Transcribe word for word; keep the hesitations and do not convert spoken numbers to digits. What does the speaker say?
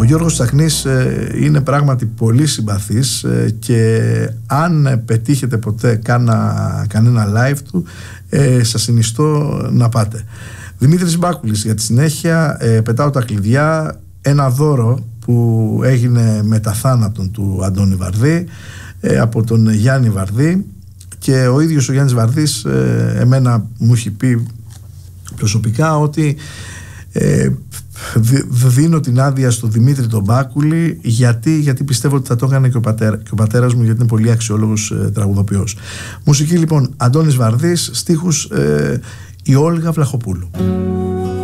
Γιώργος Τσαχνής είναι πράγματι πολύ συμπαθής και αν πετύχετε ποτέ κάνα, κανένα live του, σας συνιστώ να πάτε. Δημήτρης Μπάκουλης για τη συνέχεια. Πετάω τα κλειδιά, ένα δώρο που έγινε μετά θάνατον του Αντώνη Βαρδί από τον Γιάννη Βαρδί, και ο ίδιος ο Γιάννης Βαρδής εμένα μου έχει πει προσωπικά ότι ε, δίνω την άδεια στον Δημήτρη τον Μπάκουλη, γιατί, γιατί πιστεύω ότι θα το έκανε και ο, πατέρα, και ο πατέρας μου, γιατί είναι πολύ αξιόλογος ε, τραγουδοποιός. Μουσική λοιπόν Αντώνης Βαρδής, στίχους ε, η Όλγα Βλαχοπούλου.